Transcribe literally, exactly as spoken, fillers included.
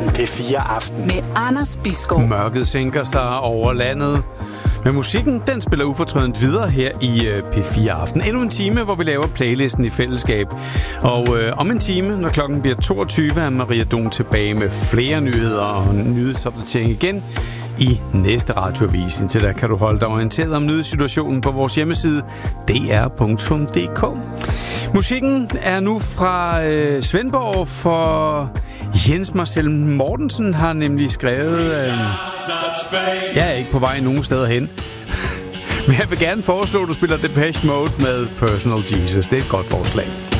P fire Aften. Med Anders Bisgaard. Mørket sænker sig over landet. Men musikken, den spiller ufortrødent videre her i øh, P fire Aften. Endnu en time, hvor vi laver playlisten i fællesskab. Og øh, om en time, når klokken bliver toogtyve, er Maria Don tilbage med flere nyheder og nyhedsopdatering igen i næste radioavis. Indtil da kan du holde dig orienteret om nyhedssituationen på vores hjemmeside d r punktum d k. Musikken er nu fra øh, Svendborg, for Jens Marcel Mortensen har nemlig skrevet... Øh, jeg er ikke på vej nogen steder hen. Men jeg vil gerne foreslå, at du spiller Depeche Mode med Personal Jesus. Det er et godt forslag.